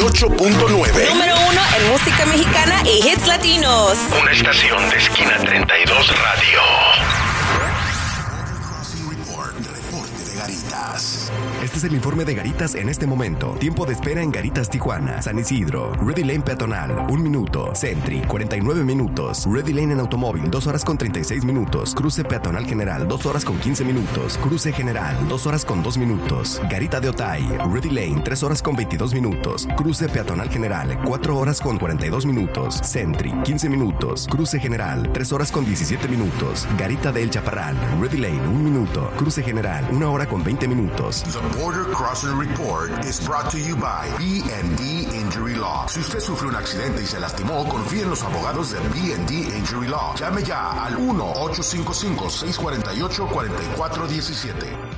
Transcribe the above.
98.9. Número 1 en música mexicana y hits latinos. Una estación de Esquina 32 Radio. Reporte de Garitas. Este es el informe de Garitas en este momento. Tiempo de espera en Garitas, Tijuana, San Isidro, Ready Lane peatonal, 1 minuto. Sentry, 49 minutos. Ready Lane en automóvil, 2 horas con 36 minutos. Cruce peatonal general, 2 horas con 15 minutos. Cruce general, 2 horas con 2 minutos. Garita de Otay, Ready Lane, 3 horas con 22 minutos. Cruce peatonal general, 4 horas con 42 minutos. Sentry, 15 minutos. Cruce general, 3 horas con 17 minutos. Garita del Chaparral, Ready Lane, 1 minuto. Cruce general, 1 hora con 20 minutos. The Border Crossing Report is brought to you by B&D Injury Law. Si usted sufre un accidente y se lastimó, confíe en los abogados de B&D Injury Law. Llame ya al 1-855-648-4417.